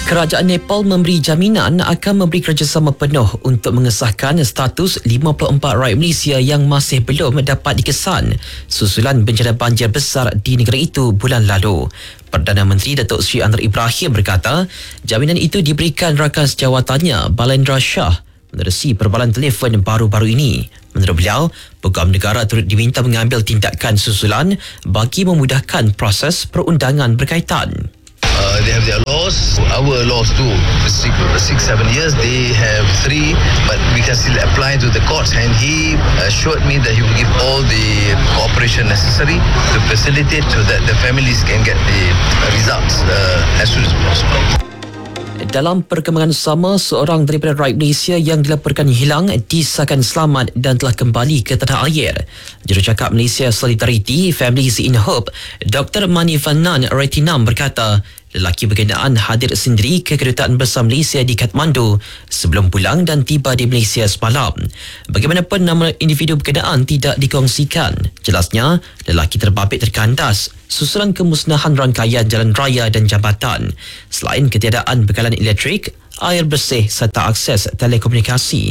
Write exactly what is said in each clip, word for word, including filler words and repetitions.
Kerajaan Nepal memberi jaminan akan memberi kerjasama penuh untuk mengesahkan status lima puluh empat rakyat Malaysia yang masih belum dapat dikesan susulan bencana banjir besar di negara itu bulan lalu. Perdana Menteri Datuk Seri Anwar Ibrahim berkata, jaminan itu diberikan rakan sejawatannya Balendra Shah menerusi perbalan telefon baru-baru ini. Menurut beliau, peguam negara turut diminta mengambil tindakan susulan bagi memudahkan proses perundangan berkaitan. Uh, they have their laws, our laws too. The six, six, seven years, they have three, but we can still apply to the courts. And he assured me that he will give all the cooperation necessary to facilitate so that the families can get the results uh, as soon as possible. Dalam perkembangan sama, seorang daripada rakyat Malaysia yang dilaporkan hilang disahkan selamat dan telah kembali ke tanah air. Jurucakap Malaysia Solidarity Families in Hope, Doktor Manivanan Retinam berkata, lelaki berkenaan hadir sendiri ke Kedutaan Besar Malaysia di Kathmandu sebelum pulang dan tiba di Malaysia semalam. Bagaimanapun, nama individu berkenaan tidak dikongsikan. Jelasnya, lelaki terbabit terkandas susulan kemusnahan rangkaian jalan raya dan jambatan, selain ketiadaan bekalan elektrik, air bersih serta akses telekomunikasi.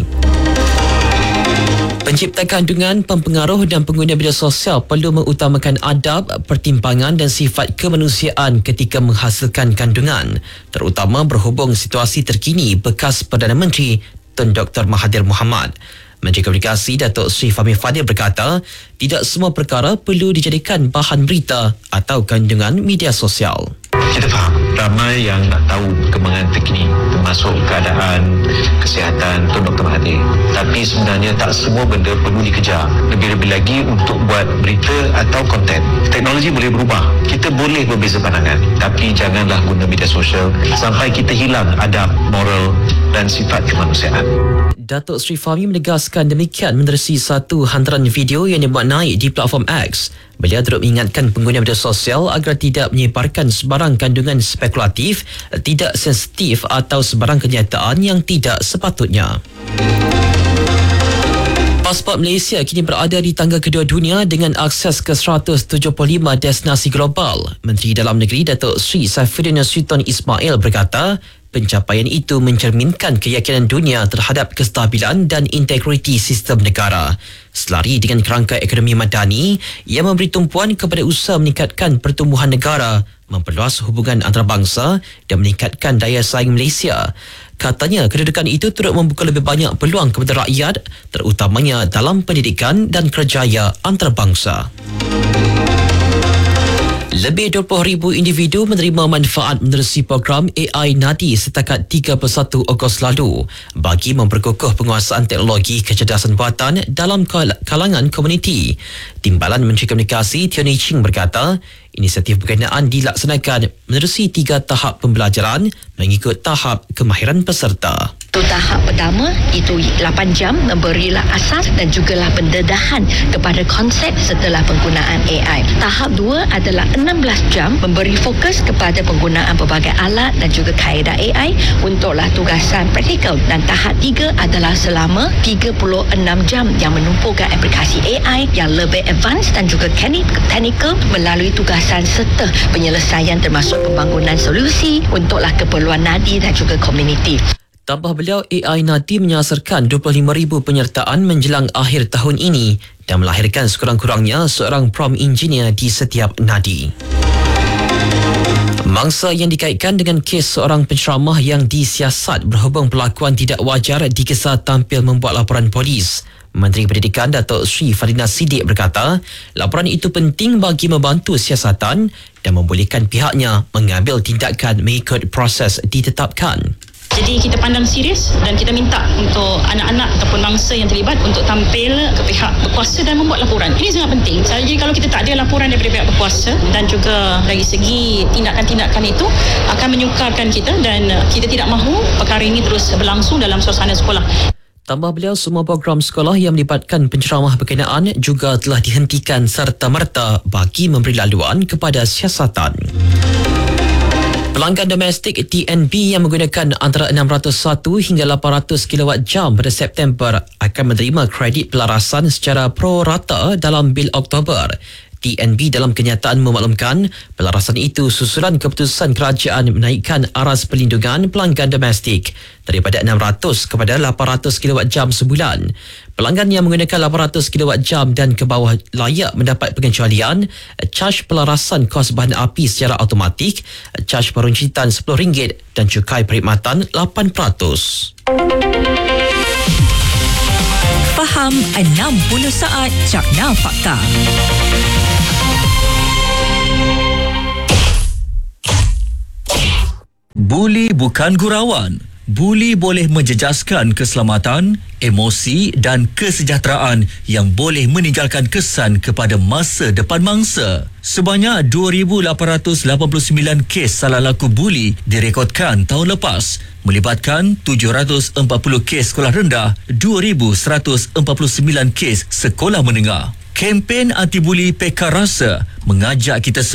Pencipta kandungan, pempengaruh dan pengguna media sosial perlu mengutamakan adab, pertimbangan dan sifat kemanusiaan ketika menghasilkan kandungan, terutama berhubung situasi terkini bekas Perdana Menteri Tun Doktor Mahathir Mohamad. Menteri Komunikasi Datuk Seri Fahmi Fadil berkata, tidak semua perkara perlu dijadikan bahan berita atau kandungan media sosial. Kita faham ramai yang nak tahu perkembangan terkini termasuk keadaan kesihatan Tun Doktor Mahathir. Tapi sebenarnya tak semua benda perlu dikejar. Lebih-lebih lagi untuk buat berita atau konten. Teknologi boleh berubah. Kita boleh berbeza pandangan. Tapi janganlah guna media sosial sampai kita hilang adab, moral dan sifat kemanusiaan. Datuk Seri Fahmi menegaskan demikian menerusi satu hantaran video yang dibuat naik di platform X. Beliau turut mengingatkan pengguna media sosial agar tidak menyebarkan sebarang kandungan spekulatif, tidak sensitif atau sebarang kenyataan yang tidak sepatutnya. Pasport Malaysia kini berada di tangga kedua dunia dengan akses ke seratus tujuh puluh lima destinasi global. Menteri Dalam Negeri Datuk Seri Saifuddin Sultan Ismail berkata, pencapaian itu mencerminkan keyakinan dunia terhadap kestabilan dan integriti sistem negara. Selari dengan kerangka ekonomi madani yang memberi tumpuan kepada usaha meningkatkan pertumbuhan negara, memperluas hubungan antarabangsa dan meningkatkan daya saing Malaysia. Katanya, kedudukan itu turut membuka lebih banyak peluang kepada rakyat, terutamanya dalam pendidikan dan kerjaya antarabangsa. Lebih dua puluh ribu individu menerima manfaat menerusi program A I Nadi setakat tiga puluh satu Ogos lalu bagi memperkukuh penguasaan teknologi kecerdasan buatan dalam kalangan komuniti. Timbalan Menteri Komunikasi Tioni Ching berkata, inisiatif berkenaan dilaksanakan menerusi tiga tahap pembelajaran mengikut tahap kemahiran peserta. Untuk tahap pertama, itu lapan jam memberilah asas dan jugalah pendedahan kepada konsep setelah penggunaan A I. Tahap dua adalah enam belas jam memberi fokus kepada penggunaan pelbagai alat dan juga kaedah A I untuklah tugasan praktikal. Dan tahap tiga adalah selama tiga puluh enam jam yang menumpukan aplikasi A I yang lebih advance dan juga teknikal melalui tugasan serta penyelesaian termasuk pembangunan solusi untuklah keperluan nadi dan juga komuniti. Tambah beliau, A I Nadi menyasarkan dua puluh lima ribu penyertaan menjelang akhir tahun ini dan melahirkan sekurang-kurangnya seorang prompt engineer di setiap nadi. Mangsa yang dikaitkan dengan kes seorang penceramah yang disiasat berhubung perlakuan tidak wajar dikesal tampil membuat laporan polis. Menteri Pendidikan Datuk Seri Fadina Siddiq berkata, laporan itu penting bagi membantu siasatan dan membolehkan pihaknya mengambil tindakan mengikut proses ditetapkan. Jadi kita pandang serius dan kita minta untuk anak-anak ataupun mangsa yang terlibat untuk tampil ke pihak berkuasa dan membuat laporan. Ini sangat penting. Jadi kalau kita tak ada laporan daripada pihak berkuasa dan juga dari segi tindakan-tindakan itu akan menyukarkan kita dan kita tidak mahu perkara ini terus berlangsung dalam suasana sekolah. Tambah beliau, semua program sekolah yang melibatkan penceramah berkenaan juga telah dihentikan serta-merta bagi memberi laluan kepada siasatan. Pelanggan domestik T N B yang menggunakan antara enam ratus satu hingga lapan ratus kilowatt jam pada September akan menerima kredit pelarasan secara pro rata dalam bil Oktober. T N B dalam kenyataan memaklumkan pelarasan itu susulan keputusan kerajaan menaikkan aras perlindungan pelanggan domestik daripada enam ratus kepada lapan ratus kilowatt jam sebulan. Pelanggan yang menggunakan lapan ratus kilowatt jam dan ke bawah layak mendapat pengecualian caj pelarasan kos bahan api secara automatik, caj peruncitan sepuluh ringgit dan cukai perkhidmatan lapan peratus. Faham enam puluh saat Cakna Fakta. Buli bukan gurauan. Buli boleh menjejaskan keselamatan, emosi dan kesejahteraan yang boleh meninggalkan kesan kepada masa depan mangsa. Sebanyak dua ribu lapan ratus lapan puluh sembilan kes salah laku buli direkodkan tahun lepas, melibatkan tujuh ratus empat puluh kes sekolah rendah, dua ribu seratus empat puluh sembilan kes sekolah menengah. Kempen anti buli Pekar Rasa mengajak kita semua